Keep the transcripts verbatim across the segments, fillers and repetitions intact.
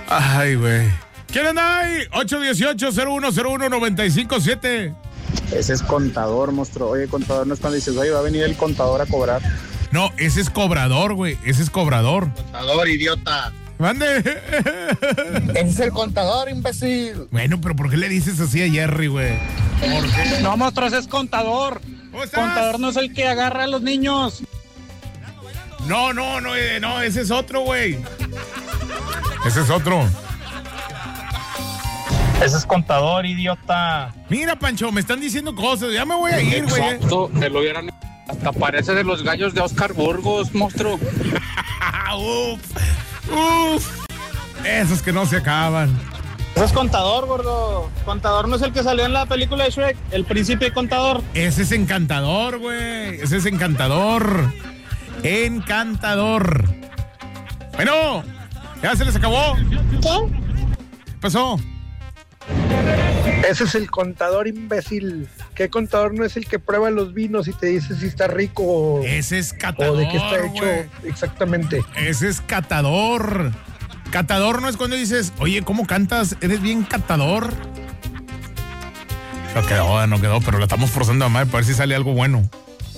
Ay, güey. ¿Quién anda ahí? ocho uno ocho, cero uno cero uno, nueve cinco siete. Ese es contador, monstruo. Oye, contador no es cuando dices, oye, va a venir el contador a cobrar. No, ese es cobrador, güey. Ese es cobrador. Contador, idiota. Mande. Ese es el contador, imbécil. Bueno, pero ¿por qué le dices así a Jerry, güey? ¿Por qué? No, monstruo, ese es contador. Contador no es el que agarra a los niños. No, no, no, eh, no, ese es otro, güey. Ese es otro. Ese es contador, idiota. Mira, Pancho, me están diciendo cosas. Ya me voy a ir, güey. Exacto, me lo hubieran... Hasta parece de los gallos de Oscar Burgos, monstruo. Uf, uf. Esos que no se acaban. Ese es contador, gordo. Contador no es el que salió en la película de Shrek, el príncipe contador. Ese es encantador, güey. Ese es encantador. Encantador. Bueno, ya se les acabó. ¿Qué? ¿Qué pasó? Ese es el contador, imbécil. ¿Qué contador no es el que prueba los vinos y te dice si está rico o, Ese es catador, o de qué está hecho güey. exactamente? Ese es catador. Catador no es cuando dices, oye, ¿cómo cantas? ¿Eres bien catador? No quedó, no quedó, pero la estamos forzando a madre para ver si sale algo bueno.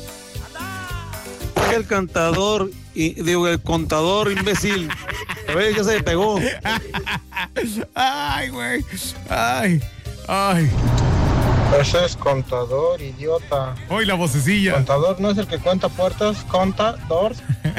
El cantador, y digo, el contador, imbécil. A ver, ya se le pegó. Ay, güey. Ay, ay. Ese es contador, idiota. Hoy la vocecilla. Contador no es el que cuenta puertas, contador.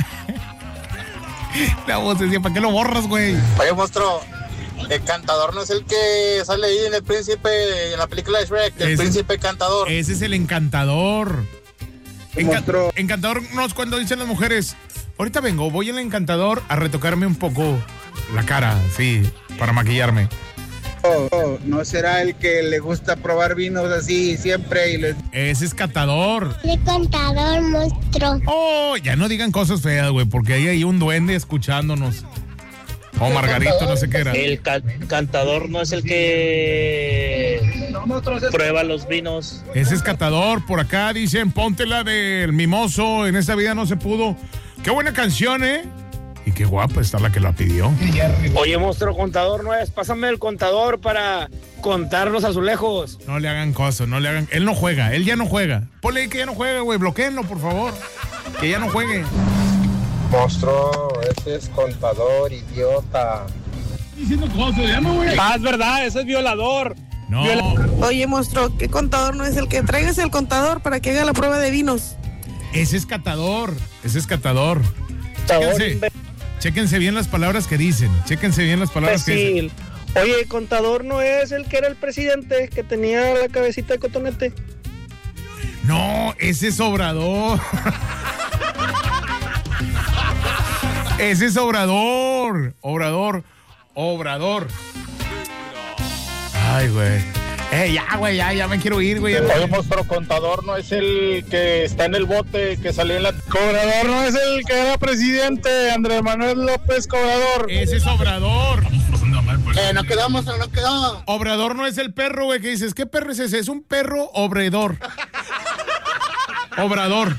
La vocecilla, ¿para qué lo borras, güey? Oye, monstruo, el cantador no es el que sale ahí en el príncipe, en la película de Shrek, el Ese- príncipe cantador. Ese es el encantador. Enca- Monstruo. encantador no es cuando dicen las mujeres, ahorita vengo, voy al encantador a retocarme un poco la cara, sí, para maquillarme. Oh, oh, ¿no será el que le gusta probar vinos así siempre y les... Ese es catador. El contador, monstruo. Oh, ya no digan cosas feas, güey, porque ahí hay un duende escuchándonos. Oh, Margarito, no sé qué era. El ca- cantador no es el que prueba los vinos. Ese es catador. Por acá dicen, ponte la del mimoso, en esta vida no se pudo. Qué buena canción, ¿eh? Y qué guapa está la que la pidió. Oye, monstruo, contador no es. Pásame el contador para contar los azulejos. No le hagan caso, no le hagan. Él no juega, él ya no juega. Ponle ahí que ya no juega, güey. Bloquéenlo, por favor. Que ya no juegue. Monstruo, ese es contador, idiota. Diciendo cosas, ya me voy Ah, es verdad, ese es violador. No. Oye, monstruo, ¿qué contador no es el que traigas el contador para que haga la prueba de vinos? Ese es catador. Ese es catador. Chéquense, chéquense bien las palabras que dicen. Chéquense bien las palabras que dicen. Oye, contador no es el que era el presidente, que tenía la cabecita de cotonete. No, ese es Obrador. Ese es Obrador. Obrador. Obrador. Ay, güey. Eh, ya, güey, ya, ya me quiero ir, güey. Oye, monstruo, contador no es el que está en el bote, que salió en la... Cobrador no es el que era presidente, Andrés Manuel López Cobrador. Ese es Obrador. Eh, no quedamos, no quedamos. Obrador no es el perro, güey, que dices, ¿qué perro es ese? Es un perro obredor. Obrador.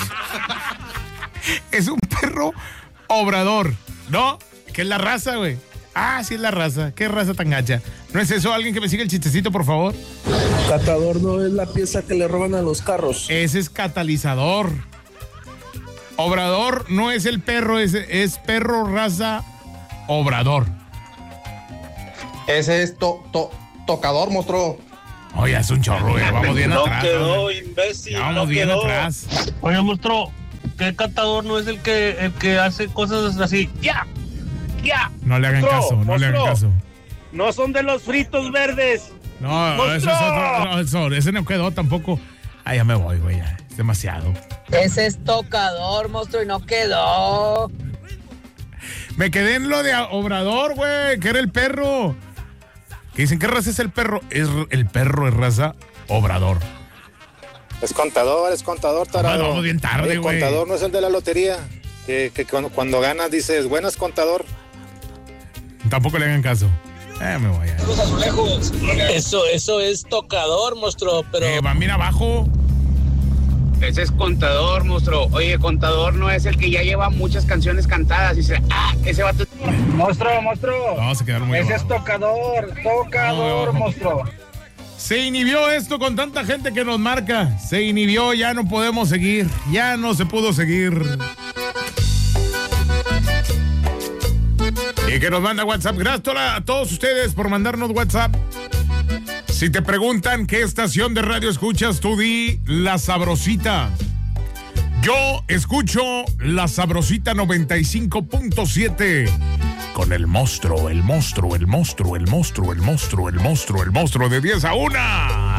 Es un perro obrador, ¿no? Que es la raza, güey. Ah, sí es la raza. ¿Qué raza tan gacha? ¿No es eso? ¿Alguien que me siga el chistecito, por favor? Catador no es la pieza que le roban a los carros. Ese es catalizador. Obrador no es el perro, es, es perro raza obrador. Ese es to, to, tocador, monstruo. Oye, es un chorro, güey. Vamos bien No atrás. quedó, ¿no? imbécil. Ya vamos no bien quedó. atrás. Oye, monstruo, ¿qué cantador no es el que el que hace cosas así? ¡Ya! ¡Ya! No le hagan Monstruo, caso, no le hagan monstruo. caso. No son de los fritos verdes. No, ¡Monstruo! eso es otro, no, eso, ese no quedó tampoco. Ah, ya me voy, güey, ya, es demasiado. Ese es tocador, monstruo, y no quedó. Me quedé en lo de Obrador, güey, que era el perro. Que dicen, ¿qué raza es el perro? Es el perro es raza Obrador. Es contador, es contador, tarado. No, vamos bien tarde, El güey. contador no es el de la lotería. Que, que cuando, cuando ganas dices, buenas, contador. Tampoco le hagan caso. Eh, me voy a... Los azulejos. Eso, eso es tocador, monstruo, pero... Eh, van bien abajo. Ese es Contador, monstruo. Oye, Contador no es el que ya lleva muchas canciones cantadas. Y dice, ah, ese vato... Monstruo, monstruo. Vamos a quedar muy Ese abajo. es tocador, tocador, No, no. monstruo. Se inhibió esto con tanta gente que nos marca. Se inhibió, ya no podemos seguir. Ya no se pudo seguir. Y que nos manda WhatsApp. Gracias a todos ustedes por mandarnos WhatsApp. Si te preguntan qué estación de radio escuchas, tú di La Sabrosita. Yo escucho La Sabrosita noventa y cinco punto siete. Con el monstruo, el monstruo, el monstruo, el monstruo, el monstruo, el monstruo, el monstruo de diez a una.